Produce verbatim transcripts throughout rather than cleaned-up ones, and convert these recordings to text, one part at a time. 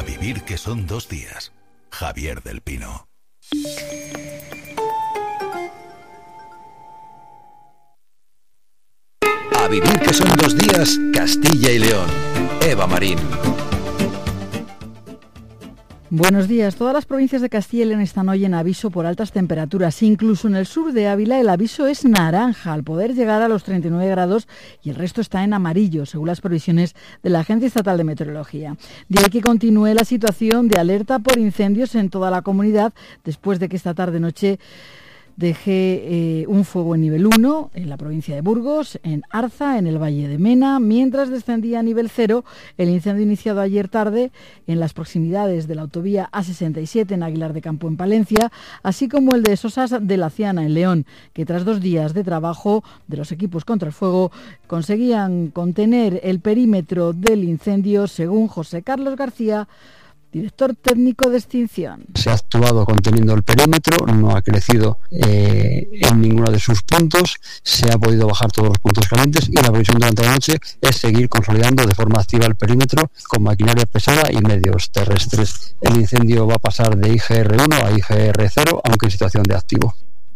A vivir que son dos días. Javier del Pino. A vivir que son dos días, Castilla y León. Eva Marín. Buenos días. Todas las provincias de Castilla y León están hoy en aviso por altas temperaturas. Incluso en el sur de Ávila el aviso es naranja, al poder llegar a los treinta y nueve grados, y el resto está en amarillo, según las previsiones de la Agencia Estatal de Meteorología. De ahí que continúe la situación de alerta por incendios en toda la comunidad, después de que esta tarde-noche deje eh, un fuego en nivel uno en la provincia de Burgos, en Arza, en el Valle de Mena, mientras descendía a nivel cero el incendio iniciado ayer tarde en las proximidades de la autovía A sesenta y siete en Aguilar de Campo, en Palencia, así como el de Sosas de la Ciana, en León, que tras dos días de trabajo de los equipos contra el fuego conseguían contener el perímetro del incendio, según José Carlos García, director técnico de extinción. Se ha actuado conteniendo el perímetro, no ha crecido eh, en ninguno de sus puntos, se ha podido bajar todos los puntos calientes y la previsión durante la noche es seguir consolidando de forma activa el perímetro con maquinaria pesada y medios terrestres. El incendio va a pasar de I G R uno a I G R cero, aunque en situación de activo.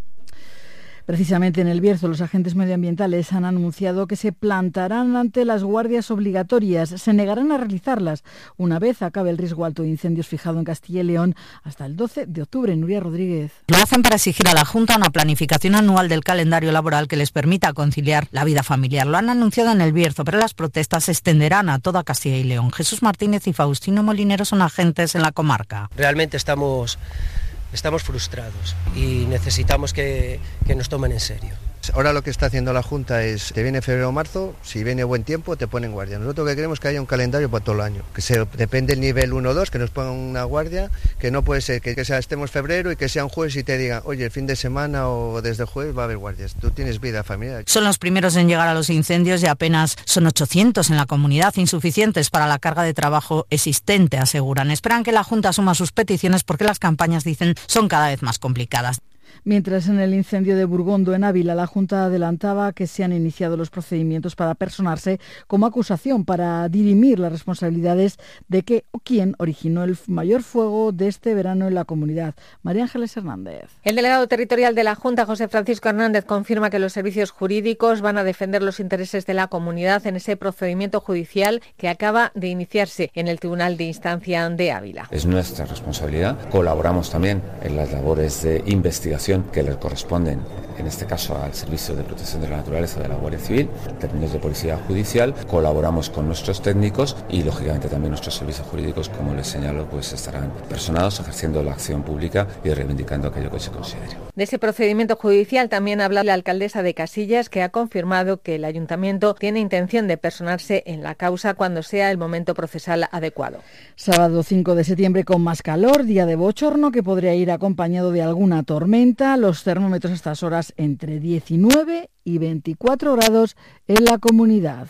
Precisamente en El Bierzo, los agentes medioambientales han anunciado que se plantarán ante las guardias obligatorias, se negarán a realizarlas una vez acabe el riesgo alto de incendios fijado en Castilla y León hasta el doce de octubre. Nuria Rodríguez. Lo hacen para exigir a la Junta una planificación anual del calendario laboral que les permita conciliar la vida familiar. Lo han anunciado en El Bierzo, pero las protestas se extenderán a toda Castilla y León. Jesús Martínez y Faustino Molinero son agentes en la comarca. Realmente estamos... Estamos frustrados y necesitamos que, que nos tomen en serio. Ahora lo que está haciendo la Junta es, te viene febrero o marzo, si viene buen tiempo te ponen guardia. Nosotros lo que queremos es que haya un calendario para todo el año, que se, depende del nivel uno o dos, que nos pongan una guardia, que no puede ser que, que sea, estemos febrero y que sea un jueves y te digan, oye, el fin de semana o desde el jueves va a haber guardias. Tú tienes vida familiar. Son los primeros en llegar a los incendios y apenas son ochocientos en la comunidad, insuficientes para la carga de trabajo existente, aseguran. Esperan que la Junta asuma sus peticiones porque las campañas, dicen, son cada vez más complicadas. Mientras en el incendio de Burgondo, en Ávila, la Junta adelantaba que se han iniciado los procedimientos para personarse como acusación para dirimir las responsabilidades de qué o quién originó el mayor fuego de este verano en la comunidad. María Ángeles Hernández. El delegado territorial de la Junta, José Francisco Hernández, confirma que los servicios jurídicos van a defender los intereses de la comunidad en ese procedimiento judicial que acaba de iniciarse en el Tribunal de Instancia de Ávila. Es nuestra responsabilidad. Colaboramos también en las labores de investigación que le corresponden, en este caso al Servicio de Protección de la Naturaleza de la Guardia Civil, en términos de policía judicial. Colaboramos con nuestros técnicos y, lógicamente, también nuestros servicios jurídicos, como les señalo, pues estarán personados ejerciendo la acción pública y reivindicando aquello que se considere. De ese procedimiento judicial también habla la alcaldesa de Casillas, que ha confirmado que el ayuntamiento tiene intención de personarse en la causa cuando sea el momento procesal adecuado. Sábado cinco de septiembre con más calor, día de bochorno que podría ir acompañado de alguna tormenta. Los termómetros a estas horas entre diecinueve y veinticuatro grados en la comunidad.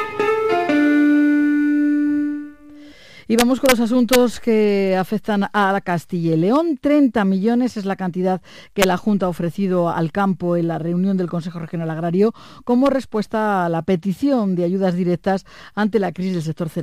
Y vamos con los asuntos que afectan a Castilla y León. treinta millones es la cantidad que la Junta ha ofrecido al campo en la reunión del Consejo Regional Agrario como respuesta a la petición de ayudas directas ante la crisis del sector cereal.